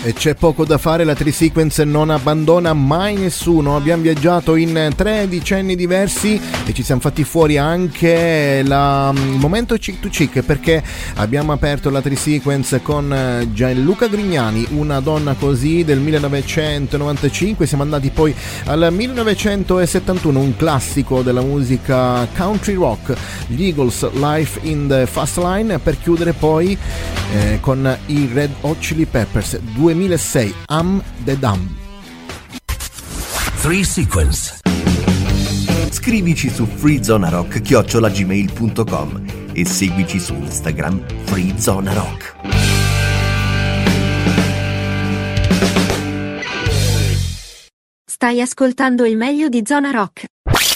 E c'è poco da fare, la Tri-Sequence non abbandona mai nessuno. Abbiamo viaggiato in 3 decenni diversi e ci siamo fatti fuori anche il momento chick to chick, perché abbiamo aperto la Tri-Sequence con Gianluca Grignani, Una donna così, del 1995. Siamo andati poi al 1971, un classico della musica country rock, gli Eagles, Life in the Fast Lane, per chiudere poi con i Red Hot Chili Peppers, 2006, I'm the Dumb. Tri-Sequence. Scrivici su freezonarock@gmail.com e seguici su Instagram freezonarock. Stai ascoltando il meglio di Zona Rock.